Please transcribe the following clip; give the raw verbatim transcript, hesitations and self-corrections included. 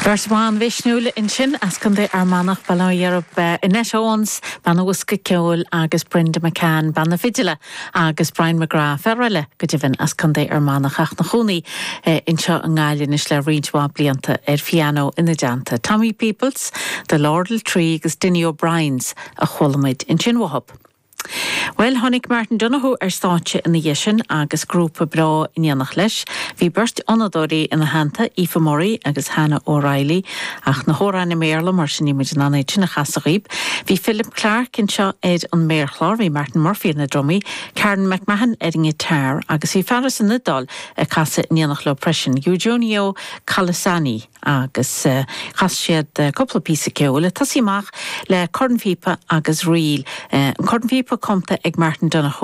Verswan Vishnúla in sin as can they armanach ballon Europe in Neshawans, Banawuska Kewell, Agus Brenda McCann, Banna Vigila, Agus Brian McGrath, Ferrella, Gudivin as can they armanach Achnachuni in Shaw and Gallian Ishla Ridgewa Blianta, Erfiano in the Janta, Tommy Peoples, the Laurel Tree, Dinny O'Brien's, a Holomid in Chinwahop. Well, Honig Martin Donoghue ar stáitse in the Yishin agus grúpa bra in Yanach leis. Bhí burst onadóí in the Hanta, Aoife Murray agus Hannah O'Reilly, ach na hóra na Merla mar sin imid na naid na chasaghib. Bhí Philip Clark in seo ed an Merchlár, bhí Martin Murphy in the drummy, Karen McMahon eding a tar, agus bhí Ferris in the dal a casa in Yanach lo pression, Eugenio Calasani agus uh, chas siad a uh, couple of pieces of ceol, tasimach le Cornfipa agus Reel. Uh, Cornfipa comta ag Martin Donoghue